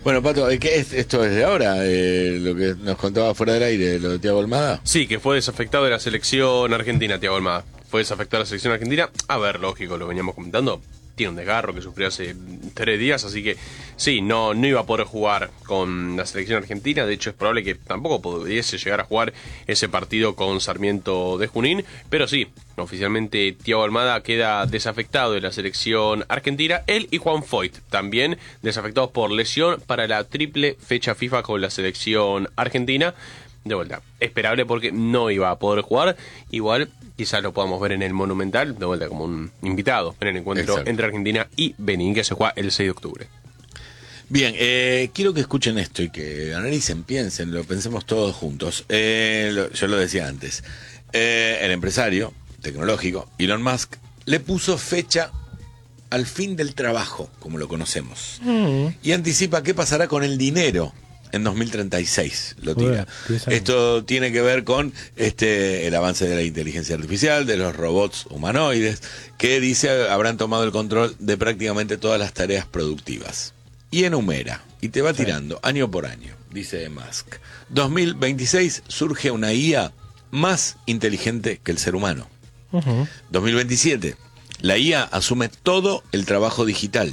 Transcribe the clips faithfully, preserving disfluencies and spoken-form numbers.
Bueno, Pato, ¿qué es, ¿esto es de ahora? Eh, lo que nos contaba fuera del aire, lo de Thiago Almada. Sí, que fue desafectado de la selección argentina, Thiago Almada. Fue desafectado de la selección argentina. A ver, lógico, lo veníamos comentando. Tiene un desgarro que sufrió hace tres días, así que sí, no, no iba a poder jugar con la selección argentina. De hecho, es probable que tampoco pudiese llegar a jugar ese partido con Sarmiento de Junín. Pero sí, oficialmente Thiago Almada queda desafectado de la selección argentina. Él y Juan Foyt también desafectados por lesión para la triple fecha FIFA con la selección argentina. De vuelta, esperable porque no iba a poder jugar. Igual quizás lo podamos ver en el Monumental, de vuelta como un invitado en el encuentro Exacto. entre Argentina y Benín, que se juega el seis de octubre. Bien, eh, quiero que escuchen esto y que analicen, piensen, lo pensemos todos juntos. Eh, lo, yo lo decía antes. Eh, el empresario tecnológico, Elon Musk, le puso fecha al fin del trabajo, como lo conocemos. Mm. Y anticipa qué pasará con el dinero. En dos mil treinta y seis lo tira. Bueno, esto tiene que ver con este el avance de la inteligencia artificial, de los robots humanoides, que dice habrán tomado el control de prácticamente todas las tareas productivas. Y enumera, y te va sí. tirando año por año, dice Musk. dos mil veintiséis surge una I A más inteligente que el ser humano. Uh-huh. dos mil veintisiete, la I A asume todo el trabajo digital.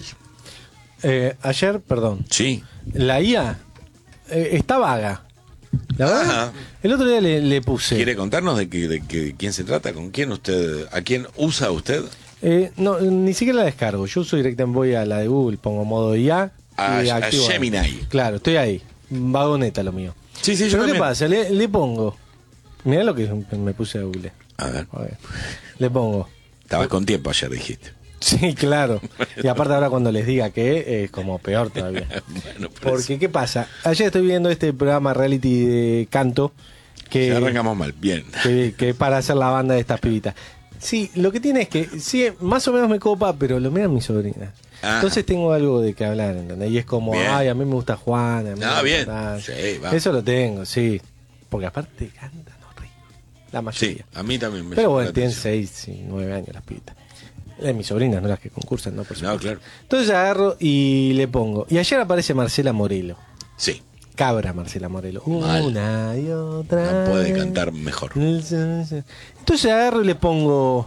Eh, ayer, perdón. Sí. La I A... Eh, está vaga. La verdad, Ajá. el otro día le, le puse. ¿Quiere contarnos de, que, de, que, de quién se trata? ¿Con quién usted? ¿A quién usa usted? Eh, no, ni siquiera la descargo. Yo uso directamente, voy a la de Google, pongo modo I A. A, y a Gemini. Claro, estoy ahí. Vagoneta lo mío. Sí, sí, yo Pero también. ¿qué pasa? Le, le pongo. Mirá lo que me puse a Google. A ver. A ver. Le pongo. Estabas con tiempo ayer, dijiste. Sí, claro. Y aparte ahora cuando les diga que es como peor todavía. Bueno, porque, ¿qué pasa? Ayer estoy viendo este programa reality de canto que ya arrancamos mal, bien. Que, que para hacer la banda de estas pibitas. Sí, lo que tiene es que, sí, más o menos me copa, pero lo miran mis sobrinas. Ajá. Entonces tengo algo de que hablar, ¿entendés? Y es como, bien. Ay, a mí me gusta Juan. A mí ah, me bien. Sí, eso lo tengo, sí. Porque aparte cantan horrible. La mayoría. Sí, a mí también me Pero bueno, tienen seis y nueve años las pibitas. De mis sobrinas, no las que concursan, no por supuesto. No, claro. Entonces agarro y le pongo. Y ayer aparece Marcela Morelo. Sí. Cabra Marcela Morelo. Mal. Una y otra. No puede cantar mejor. Entonces agarro y le pongo.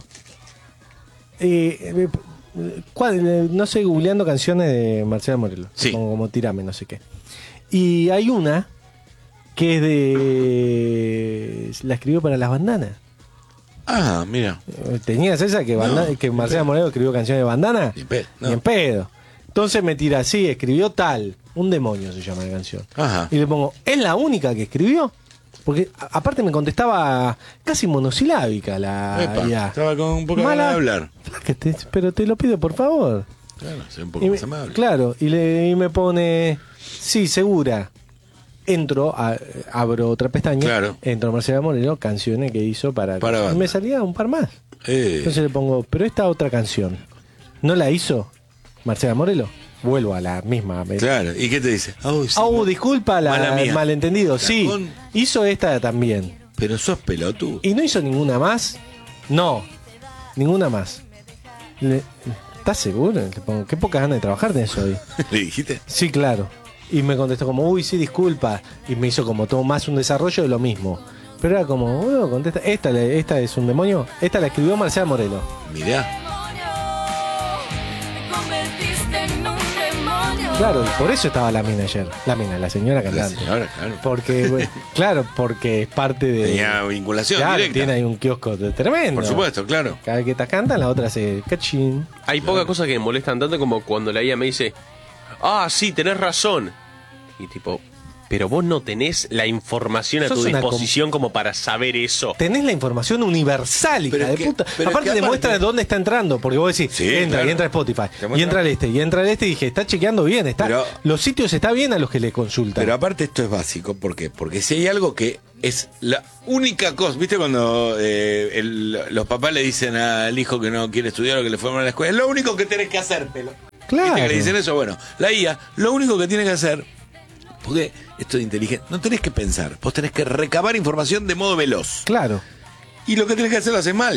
Eh, ¿cuál? No sé, googleando canciones de Marcela Morelo. Sí. Pongo como Tirame, no sé qué. Y hay una que es de. La escribió para las bandanas. Ah, mira. ¿Tenías esa que, banda, no, que Marcela Morelo escribió canciones de bandana? Ni en pedo. No. Ni en pedo. Entonces me tira así, escribió tal. Un demonio se llama la canción. Ajá. Y le pongo, ¿es la única que escribió? Porque a, aparte me contestaba casi monosilábica la Epa, I A. estaba con un poco de ganas de hablar. Te, pero te lo pido por favor. Claro, sé un poco y más me, amable. Claro, y, le, y me pone, sí, segura. Entro, a, abro otra pestaña, claro. Entro a Marcela Morelo, canciones que hizo para... para y me salía un par más. Eh. Entonces le pongo, pero esta otra canción, ¿no la hizo Marcela Morelo? Vuelvo a la misma. Claro, ¿y qué te dice? Oh, sí, oh disculpa la, el malentendido. Sí, con... hizo esta también. Pero sos pelotudo. ¿Y no hizo ninguna más? No, ninguna más. Le, ¿Estás seguro? Le pongo, qué pocas ganas de trabajar tenés hoy. ¿Le dijiste? Sí, claro. Y me contestó como, uy, sí, disculpa. Y me hizo como todo más un desarrollo de lo mismo. Pero era como, bueno, contesta, esta, esta es un demonio. Esta la escribió Marcela Morelo. Mirá. Claro, y por eso estaba la mina ayer. La mina, la señora cantante. La señora, claro. Porque, bueno, claro, porque es parte de... Tenía vinculación claro, directa. Tiene ahí un kiosco de tremendo. Por supuesto, claro. Cada vez que te cantan, la otra hace cachín. Hay claro. pocas cosas que me molestan tanto como cuando la I A me dice, ah, sí, tenés razón. Y tipo, pero vos no tenés la información a tu disposición como para saber eso. Tenés la información universal, hija de puta. Aparte demuestra aparte... dónde está entrando, porque vos decís, sí, entra, claro. Y entra a Spotify, y entra al este, y entra al este, y dije, está chequeando bien, está, pero, los sitios está bien a los que le consultan. Pero aparte esto es básico, ¿por qué? Porque si hay algo que es la única cosa, ¿viste? Cuando eh, el, los papás le dicen al hijo que no quiere estudiar o que le fue mal a la escuela, es lo único que tenés que hacer, pelo. Claro. ¿Viste que le dicen eso? Bueno, la I A, lo único que tiene que hacer, porque esto de inteligente, no tenés que pensar, vos tenés que recabar información de modo veloz. Claro. Y lo que tenés que hacer lo haces mal.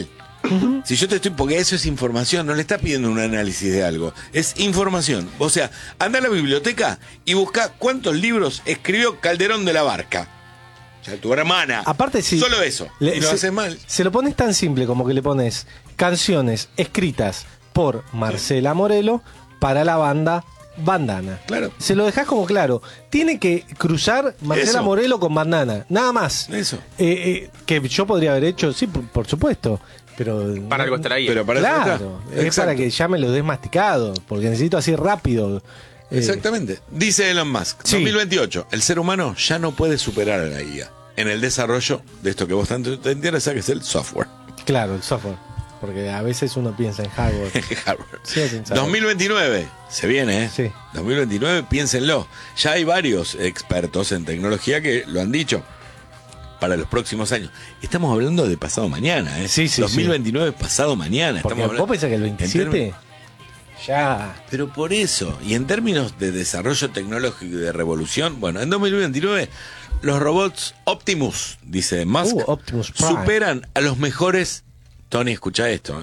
Uh-huh. Si yo te estoy, porque eso es información, no le está pidiendo un análisis de algo, es información. O sea, anda a la biblioteca y busca cuántos libros escribió Calderón de la Barca. O sea, tu hermana. Aparte, si solo eso. Le, y lo se, haces mal. Se lo pones tan simple como que le pones canciones escritas por Marcela Morelo para la banda Bandana. Claro. Se lo dejas como claro. Tiene que cruzar Marcela Eso. Morelo con Bandana. Nada más. Eso. Eh, eh, que yo podría haber hecho, sí, por, por supuesto. Pero. Para algo estará ahí. Pero para claro. eso Es para que ya me lo des masticado. Porque necesito así rápido. Eh, Exactamente. Dice Elon Musk, sí. dos mil veintiocho, el ser humano ya no puede superar a la I A en el desarrollo de esto que vos tanto te interesa, que es el software. Claro, el software. Porque a veces uno piensa en hardware. Hardware. Sí, dos mil veintinueve, se viene, ¿eh? Sí. dos mil veintinueve, piénsenlo. Ya hay varios expertos en tecnología que lo han dicho para los próximos años. Estamos hablando de pasado mañana, ¿eh? Sí, sí, dos mil veintinueve, sí. pasado mañana. Porque Estamos vos pensás que el veintisiete términos... ya... Pero por eso, y en términos de desarrollo tecnológico y de revolución, bueno, en dos mil veintinueve los robots Optimus, dice Musk, Uh, Optimus Prime. superan a los mejores... Tony, escucha esto, ¿eh?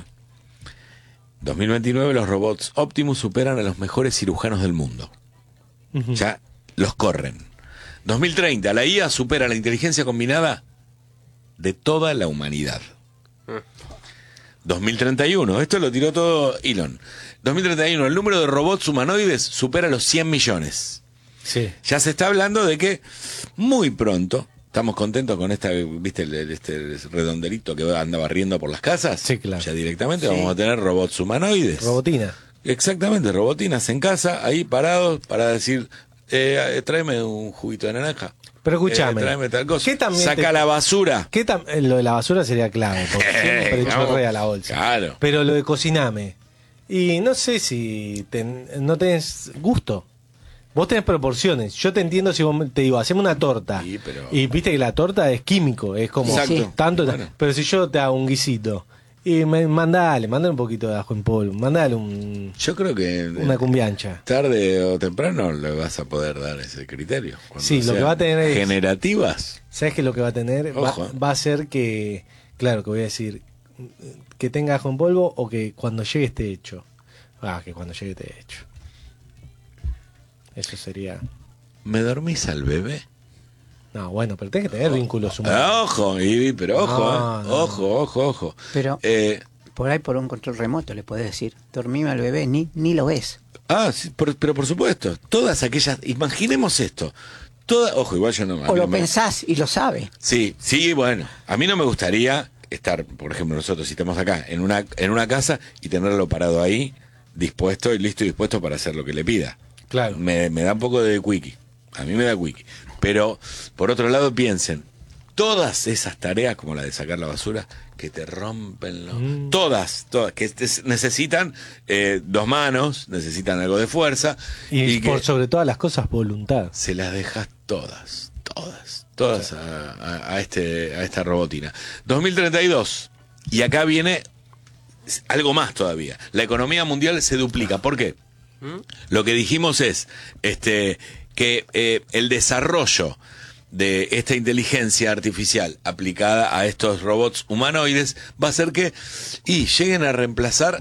dos mil veintinueve los robots Optimus superan a los mejores cirujanos del mundo. Uh-huh. Ya los corren. dos mil treinta, la I A supera la inteligencia combinada de toda la humanidad. Uh. dos mil treinta y uno, esto lo tiró todo Elon. dos mil treinta y uno, el número de robots humanoides supera los cien millones. Sí. Ya se está hablando de que muy pronto... Estamos contentos con esta, viste, este redondelito que anda barriendo por las casas. Sí, claro. Ya directamente sí. vamos a tener robots humanoides. Robotina. Exactamente, robotinas en casa, ahí parados para decir, eh, tráeme un juguito de naranja. Pero escúchame. Eh, tráeme tal cosa. ¿Qué también Saca te... la basura. ¿Qué tam... Lo de la basura sería clave, porque siempre Eh, chorrea la bolsa. Claro. Pero lo de cociname. Y no sé si ten... no tenés gusto. Vos tenés proporciones. Yo te entiendo si vos te digo, haceme una torta. Sí, pero... Y viste que la torta es químico, es como Exacto. tanto. Bueno. Pero si yo te hago un guisito, y me, mandale, mandale un poquito de ajo en polvo, mandale un, Yo creo que una cumbiancha. Tarde o temprano le vas a poder dar ese criterio. Sí, lo que va a tener es... generativas. ¿Sabes qué es lo que va a tener? Va, Ojo. va a ser que, claro, que voy a decir, que tenga ajo en polvo o que cuando llegue esté hecho. Ah, que cuando llegue esté hecho. Eso sería... ¿Me dormís al bebé? No, bueno, pero tenés que tener vínculos humanos. Ah, ojo, y, pero ojo, No, eh. no. ojo, ojo, ojo. Pero Eh, por ahí por un control remoto le podés decir, dormime al bebé, ni, ni lo ves. ah, sí, por- pero por supuesto, todas aquellas, imaginemos esto. Toda, ojo, igual yo no... a O mí lo no me- pensás y lo sabe. Sí, sí, bueno, a mí no me gustaría estar, por ejemplo, nosotros si estamos acá en una en una casa y tenerlo parado ahí, dispuesto y listo y dispuesto para hacer lo que le pida. Claro. Me, me da un poco de quickie. A mí me da quickie. Pero, por otro lado, piensen, todas esas tareas, como la de sacar la basura, que te rompen los... Mm. Todas, todas, que te- necesitan eh, dos manos, necesitan algo de fuerza. Y, y por que sobre todas las cosas, voluntad. se las dejas todas, todas, todas a, a- a este, a esta robotina. dos mil treinta y dos. Y acá viene algo más todavía. La economía mundial se duplica. ¿Por qué? Lo que dijimos es este que eh, el desarrollo de esta inteligencia artificial aplicada a estos robots humanoides va a hacer que y lleguen a reemplazar,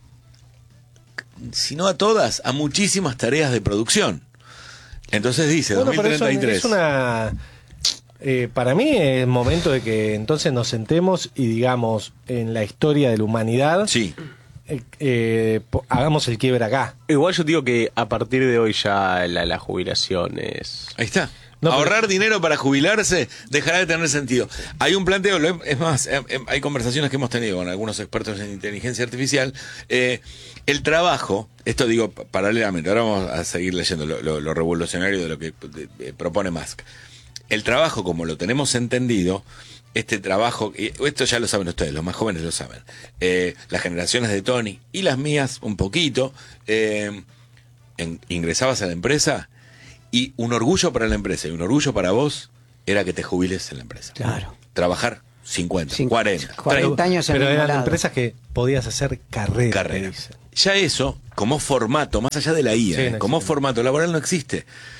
si no a todas, a muchísimas tareas de producción. Entonces dice, Bueno, pero dos mil treinta y tres. eso es una... eh, para mí es momento de que entonces nos sentemos y digamos, en la historia de la humanidad, Sí. eh, eh, po- hagamos el quiebre acá. Igual yo digo que a partir de hoy ya la, la jubilación es... Ahí está. No, pero- Ahorrar dinero para jubilarse dejará de tener sentido. Hay un planteo, lo he- es más, eh, eh, hay conversaciones que hemos tenido con algunos expertos en inteligencia artificial. Eh, el trabajo, esto digo pa- paralelamente, ahora vamos a seguir leyendo lo, lo- lo revolucionario de lo que de- de- propone Musk. El trabajo, como lo tenemos entendido, este trabajo, y esto ya lo saben ustedes, los más jóvenes lo saben, eh, las generaciones de Tony y las mías un poquito, eh, en- ingresabas a la empresa y un orgullo para la empresa y un orgullo para vos era que te jubiles en la empresa. Claro. Trabajar cincuenta, Cin- cuarenta, cuarenta treinta. años en Pero el mismo eran lado. empresas que podías hacer carrera. Carrera. te dicen. Ya eso, como formato, más allá de la I A, Sí, ¿eh? no como existe. formato laboral no existe.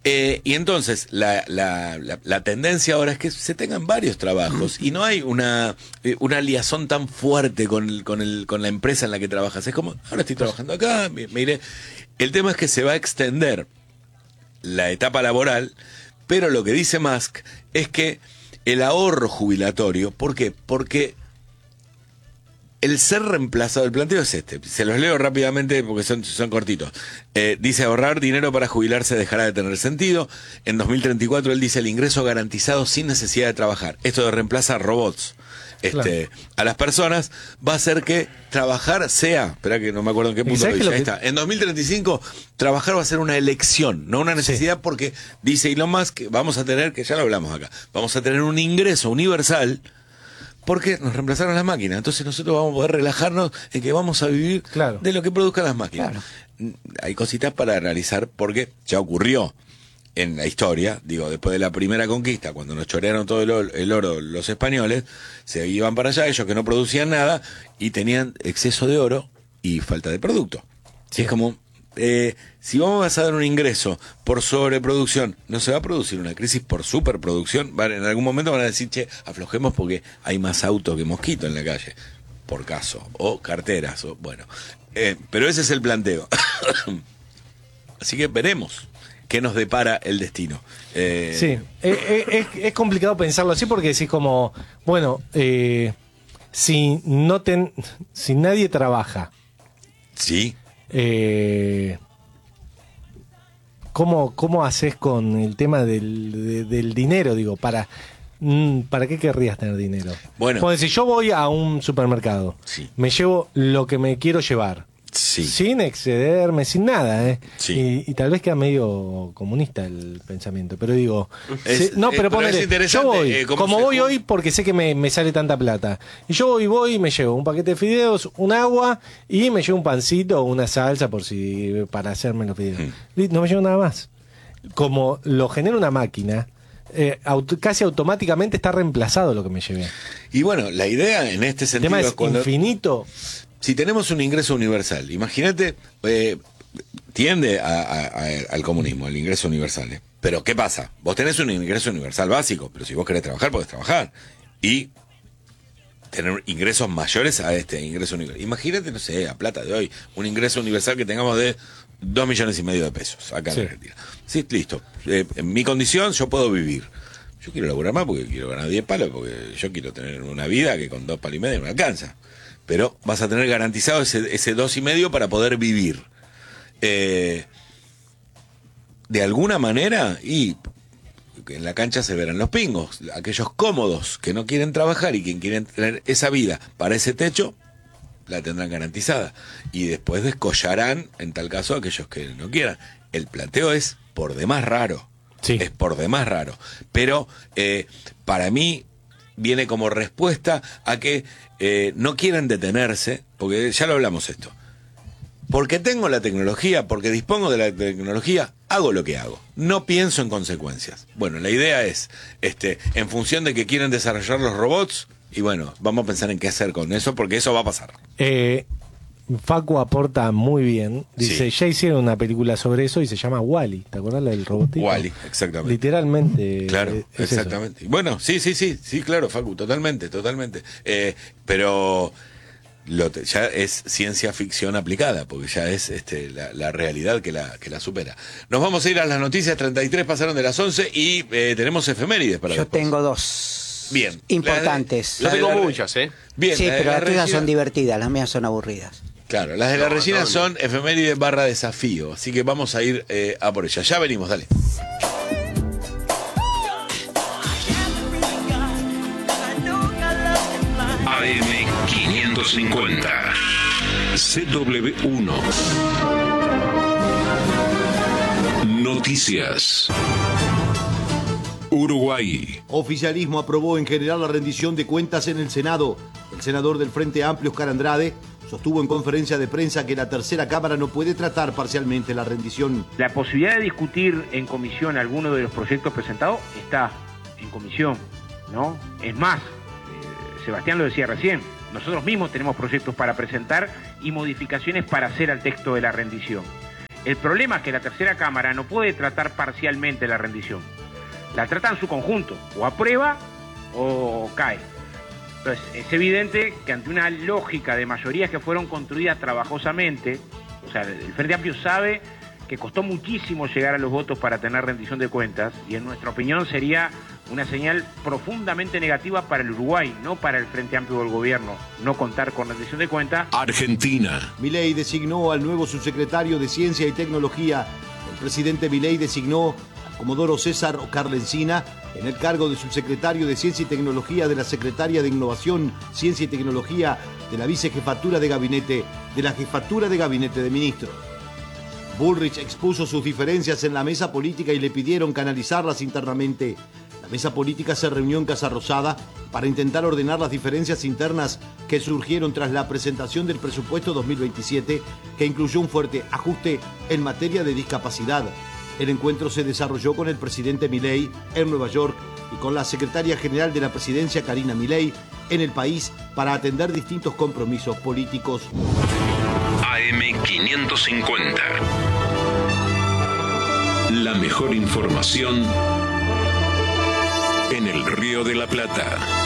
Eh, y entonces la, la, la, la tendencia ahora es que se tengan varios trabajos y no hay una, una liazón tan fuerte con, el, con, el, con la empresa en la que trabajas. Es como, ahora estoy trabajando acá, me, me iré. El tema es que se va a extender la etapa laboral, pero lo que dice Musk es que el ahorro jubilatorio, ¿por qué? Porque el ser reemplazado, el planteo es este, se los leo rápidamente porque son, son cortitos. Eh, dice, ahorrar dinero para jubilarse dejará de tener sentido. En dos mil treinta y cuatro él dice, el ingreso garantizado sin necesidad de trabajar. Esto de reemplazar robots este, claro. a las personas va a hacer que trabajar sea, espera que no me acuerdo en qué punto lo dice, ahí que... está. En dos mil treinta y cinco trabajar va a ser una elección, no una necesidad, sí. porque dice Elon Musk que vamos a tener, que ya lo hablamos acá, vamos a tener un ingreso universal porque nos reemplazaron las máquinas. Entonces nosotros vamos a poder relajarnos en que vamos a vivir claro. de lo que produzcan las máquinas. Claro. Hay cositas para analizar porque ya ocurrió en la historia, digo, después de la primera conquista, cuando nos chorearon todo el oro, el oro los españoles, se iban para allá, ellos que no producían nada y tenían exceso de oro y falta de producto. Sí. Es como, eh, si vamos a dar un ingreso por sobreproducción, no se va a producir una crisis por superproducción. Vale, en algún momento van a decir, che, aflojemos porque hay más autos que mosquitos en la calle, por caso, o carteras, o bueno. Eh, pero ese es el planteo. Así que veremos qué nos depara el destino. Eh... Sí, es, es, es complicado pensarlo así porque decís como, bueno, eh, si no ten, si nadie trabaja, sí, eh, ¿cómo, cómo haces con el tema del, de, del dinero? Digo, para, ¿para qué querrías tener dinero? Bueno, pues si yo voy a un supermercado, sí. me llevo lo que me quiero llevar. Sí. Sin excederme, sin nada, ¿eh? Sí. Y, y tal vez queda medio comunista el pensamiento, pero digo, es, se, no, pero, pero ponele, yo voy, eh, como voy hoy porque sé que me, me sale tanta plata, y yo voy, voy y me llevo un paquete de fideos, un agua y me llevo un pancito o una salsa por si para hacerme los fideos. Hmm. No me llevo nada más. Como lo genera una máquina, Eh, auto, casi automáticamente está reemplazado lo que me llevé. Y bueno, la idea en este sentido el tema es cuando... infinito. Si tenemos un ingreso universal, imagínate, eh, tiende a, a, a, al comunismo, al ingreso universal. ¿eh? Pero ¿qué pasa? Vos tenés un ingreso universal básico, pero si vos querés trabajar, podés trabajar. Y tener ingresos mayores a este ingreso universal. Imagínate, no sé, a plata de hoy, un ingreso universal que tengamos de dos millones y medio de pesos acá sí. en Argentina. Sí, listo. Eh, en mi condición yo puedo vivir. Yo quiero laburar más porque quiero ganar diez palos, porque yo quiero tener una vida que con dos palos y medio me alcanza. Pero vas a tener garantizado ese, ese dos y medio para poder vivir. Eh, de alguna manera, y en la cancha se verán los pingos, aquellos cómodos que no quieren trabajar y que quieren tener esa vida para ese techo, la tendrán garantizada. Y después descollarán, en tal caso, aquellos que no quieran. El planteo es por demás raro. Sí. Es por demás raro. Pero eh, para mí viene como respuesta a que eh, no quieren detenerse, porque ya lo hablamos esto. Porque tengo la tecnología, porque dispongo de la tecnología, hago lo que hago. No pienso en consecuencias. Bueno, la idea es, este, en función de que quieren desarrollar los robots, y bueno, vamos a pensar en qué hacer con eso, porque eso va a pasar. Eh, Facu aporta muy bien. Dice, sí. ya hicieron una película sobre eso y se llama Wall-E. ¿Te acuerdas del robotito? Wall-E, exactamente. Literalmente. Claro, exactamente. Eso. Bueno, sí, sí, sí, sí, claro, Facu, totalmente, totalmente. Eh, pero lo te, ya es ciencia ficción aplicada, porque ya es este, la, la realidad que la, que la supera. Nos vamos a ir a las noticias, treinta y tres pasaron de las once y eh, tenemos efemérides para Yo después. tengo dos. Bien. Importantes. Yo tengo muchas, ¿eh? Bien, sí, la pero la las tuyas Regina... son divertidas, las mías son aburridas. Claro, las de la no, Regina no, son efemérides barra desafío, así que vamos a ir eh, a por ellas. Ya venimos, dale. A M quinientos cincuenta C W uno Noticias. Uruguay. Oficialismo aprobó en general la rendición de cuentas en el Senado. El senador del Frente Amplio, Oscar Andrade, sostuvo en conferencia de prensa que la tercera Cámara no puede tratar parcialmente la rendición. La posibilidad de discutir en comisión alguno de los proyectos presentados está en comisión, ¿no? Es más, eh, Sebastián lo decía recién, nosotros mismos tenemos proyectos para presentar y modificaciones para hacer al texto de la rendición. El problema es que la tercera cámara no puede tratar parcialmente la rendición. La trata en su conjunto, o aprueba o cae. Entonces, es evidente que ante una lógica de mayorías que fueron construidas trabajosamente, o sea, el Frente Amplio sabe que costó muchísimo llegar a los votos para tener rendición de cuentas, y en nuestra opinión sería una señal profundamente negativa para el Uruguay, no para el Frente Amplio del gobierno, no contar con rendición de cuentas. Argentina. Milei designó al nuevo subsecretario de Ciencia y Tecnología. El presidente Milei designó a Comodoro César Ocarle Encina en el cargo de subsecretario de Ciencia y Tecnología de la Secretaría de Innovación, Ciencia y Tecnología de la Vicejefatura de Gabinete de la Jefatura de Gabinete de Ministros. Bullrich expuso sus diferencias en la mesa política y le pidieron canalizarlas internamente. La mesa política se reunió en Casa Rosada para intentar ordenar las diferencias internas que surgieron tras la presentación del presupuesto dos mil veintisiete, que incluyó un fuerte ajuste en materia de discapacidad. El encuentro se desarrolló con el presidente Milei en Nueva York y con la secretaria general de la presidencia, Karina Milei, en el país para atender distintos compromisos políticos. A M quinientos cincuenta. La mejor información en el Río de la Plata.